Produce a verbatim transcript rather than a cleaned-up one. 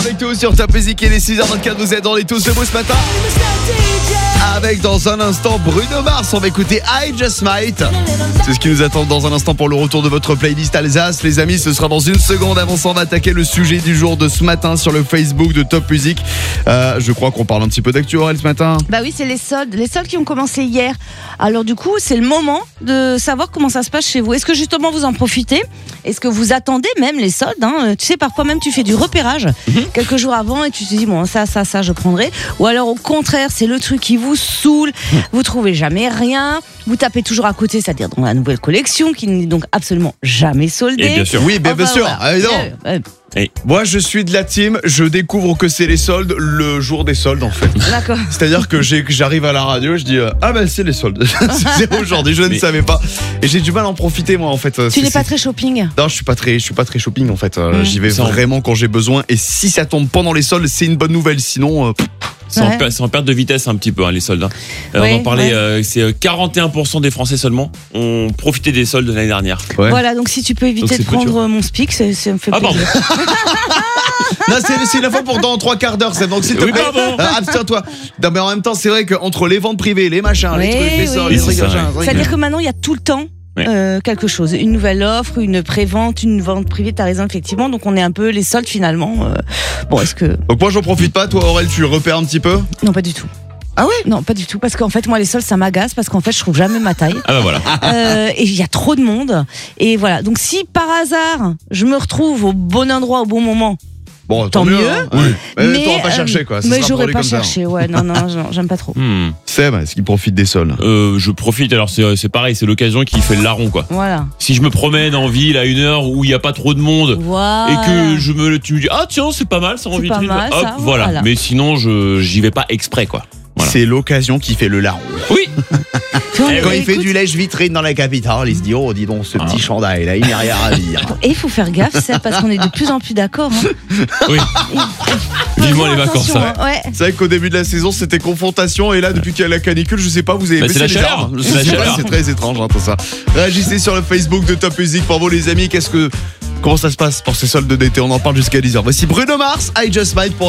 Avec tous sur Top Music et les six heures vingt-quatre, vous êtes dans les tous debout ce matin. Avec dans un instant Bruno Mars, on va écouter I Just Might. C'est ce qui nous attend dans un instant pour le retour de votre playlist Alsace. Les amis, ce sera dans une seconde. Avant ça, on va attaquer le sujet du jour de ce matin sur le Facebook de Top Music. Euh, je crois qu'on parle un petit peu d'actu, Aurel, ce matin. Bah oui, c'est les soldes, les soldes qui ont commencé hier. Alors du coup, c'est le moment de savoir comment ça se passe chez vous. Est-ce que justement vous en profitez ? Est-ce que vous attendez même les soldes, hein ? Tu sais, parfois même tu fais du repérage mmh. quelques jours avant et tu te dis bon ça, ça, ça, je prendrai. Ou alors au contraire, c'est le truc qui vous saoule, mmh. vous trouvez jamais rien, vous tapez toujours à côté, c'est-à-dire dans la nouvelle collection qui n'est donc absolument jamais soldée. Et bien sûr, oui, bien, enfin, bien sûr. Voilà. Ah, non. Euh, euh, Et moi je suis de la team, je découvre que c'est les soldes le jour des soldes en fait. D'accord. C'est-à-dire que, j'ai, que j'arrive à la radio, je dis euh, ah ben c'est les soldes. C'est aujourd'hui, je ne Mais... savais pas. Et j'ai du mal à en profiter moi en fait. Tu c'est, n'es pas c'est... très shopping ? Non, je suis pas très, je suis pas très shopping en fait. Mmh. J'y vais c'est vraiment en... quand j'ai besoin. Et si ça tombe pendant les soldes, c'est une bonne nouvelle. Sinon. Euh... C'est, ouais. en per- c'est en perte de vitesse un petit peu hein, les soldes. Hein. Euh, ouais, on en parlait, ouais. euh, c'est quarante et un pour cent des Français seulement ont profité des soldes de l'année dernière. Ouais. Voilà, donc si tu peux éviter de prendre peu, mon speak, ça, ça me fait ah, plaisir. Non, c'est, c'est une fois pour dans trois quarts d'heure, c'est donc s'il te oui, plaît, pardon. euh, abstiens-toi. Non, mais en même temps, c'est vrai qu'entre les ventes privées, les machins, oui, les trucs, les oui, sorts, oui, les trucs, trucs, ça, machin. C'est-à-dire que maintenant, il y a tout le temps. Ouais. Euh, quelque chose, une nouvelle offre, une pré-vente, une vente privée, t'as raison effectivement, donc on est un peu les soldes finalement. Euh, bon, est-ce que... Donc moi j'en profite pas, toi Aurel, tu repères un petit peu ? Non, pas du tout. Ah ouais ? Non, pas du tout, parce qu'en fait moi les soldes ça m'agace, parce qu'en fait je trouve jamais ma taille. Ah bah voilà. Euh, et il y a trop de monde, et voilà, donc si par hasard je me retrouve au bon endroit au bon moment, bon, tant, tant mieux, hein. Oui. Mais, mais t'auras pas euh, cherché quoi. Ça mais j'aurais pas comme cherché, ça. ouais, non, non, non, j'aime pas trop. Hmm. Seb, est-ce qu'il profite des soldes ? euh, Je profite, alors c'est, c'est pareil, c'est l'occasion qui fait le larron quoi. Voilà. Si je me promène en ville à une heure où il n'y a pas trop de monde voilà. et que je me, tu me dis ah tiens c'est pas mal ça en c'est vitrine, pas mal, hop ça, voilà. voilà. Mais sinon je j'y vais pas exprès quoi. Voilà. C'est l'occasion qui fait le larron. Oui. Quand eh il oui. fait Écoute, du lèche-vitrine dans la capitale, il se dit oh dis donc ce ah. petit chandail là, il n'y a rien à dire. Et il faut faire gaffe, c'est parce qu'on est de plus en plus d'accord. Hein. Oui. Vivement les vacances. Hein. Ouais. C'est vrai qu'au début de la saison c'était confrontation et là depuis qu'il y a la canicule, je sais pas, vous avez bah, baissé c'est la les chaleur. armes. C'est la C'est, chaleur. c'est très étrange hein, tout ça. Réagissez sur le Facebook de Top Music pour vous les amis. Qu'est-ce que comment ça se passe pour ces soldes d'été ? On en parle jusqu'à dix heures. Voici Bruno Mars, I Just Might pour